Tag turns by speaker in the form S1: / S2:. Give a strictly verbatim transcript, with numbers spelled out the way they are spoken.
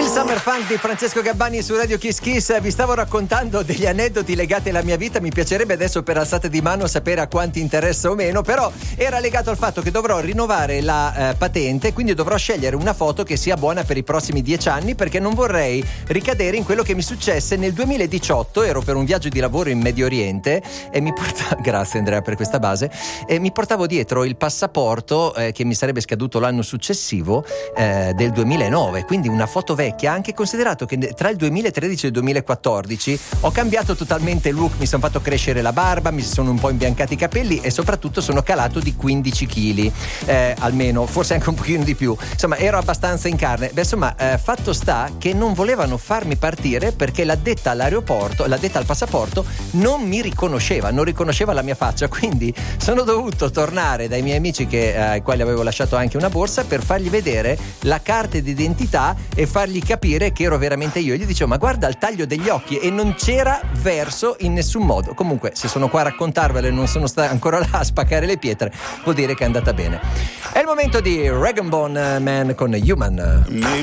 S1: Summer Funk di Francesco Gabbani su Radio Kiss Kiss. Vi stavo raccontando degli aneddoti legati alla mia vita. Mi piacerebbe adesso per alzate di mano sapere a quanti interessa o meno, però era legato al fatto che dovrò rinnovare la eh, patente, quindi dovrò scegliere una foto che sia buona per i prossimi dieci anni, perché non vorrei ricadere in quello che mi successe nel duemiladiciotto. Ero per un viaggio di lavoro in Medio Oriente e mi portavo, grazie Andrea per questa base, e mi portavo dietro il passaporto eh, che mi sarebbe scaduto l'anno successivo, eh, del duemilanove, quindi una foto vecchia, anche considerato che tra il duemilatredici e il duemilaquattordici ho cambiato totalmente il look, mi sono fatto crescere la barba, mi sono un po' imbiancati i capelli e soprattutto sono calato di quindici chili, eh, almeno, forse anche un pochino di più, insomma ero abbastanza in carne. Beh, insomma, eh, fatto sta che non volevano farmi partire perché l'addetta all'aeroporto, l'addetta al passaporto non mi riconosceva, non riconosceva la mia faccia, quindi sono dovuto tornare dai miei amici che, eh, ai quali avevo lasciato anche una borsa, per fargli vedere la carta d'identità e fargli capire che ero veramente io. Gli dicevo: ma guarda il taglio degli occhi, e non c'era verso in nessun modo. Comunque, se sono qua a raccontarvelo e non sono sta- ancora là a spaccare le pietre, vuol dire che è andata bene. È il momento di Rag and Bone Man con Human.